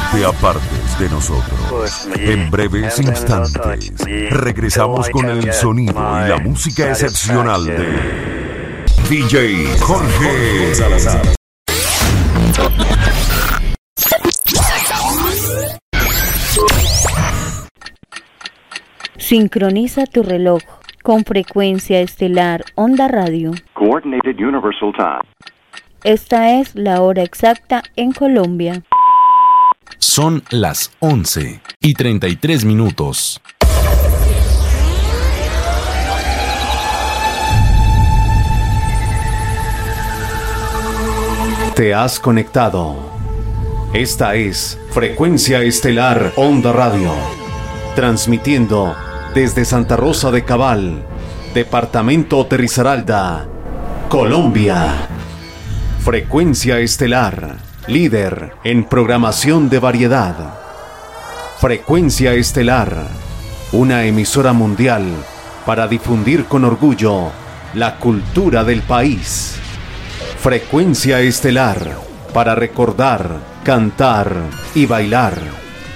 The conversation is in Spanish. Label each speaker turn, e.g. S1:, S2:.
S1: te apartes de nosotros. En breves instantes, regresamos con el sonido y la música excepcional de DJ Jorge Salazar.
S2: Sincroniza tu reloj con frecuencia estelar Onda Radio.
S3: Coordinated Universal Time.
S2: Esta es la hora exacta en Colombia.
S4: Son las 11:33.
S5: Te has conectado. Esta es Frecuencia Estelar Onda Radio, transmitiendo desde Santa Rosa de Cabal, departamento de Risaralda, Colombia. Frecuencia Estelar, líder en programación de variedad. Frecuencia Estelar, una emisora mundial para difundir con orgullo la cultura del país. Frecuencia Estelar, para recordar, cantar y bailar.